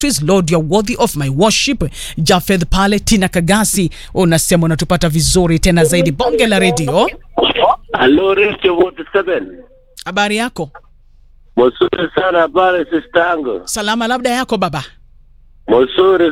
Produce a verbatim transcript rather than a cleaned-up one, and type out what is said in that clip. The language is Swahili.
Praise Lord, you're worthy of my worship. Jafeth pale, Tina Kagasi, unasema unatupata vizuri tena zaidi. Bonge la radio. Hello, Radio forty-seven. Habari yako? Mzuri sana, habari sister yangu. Salama, labda yako baba. Mzuri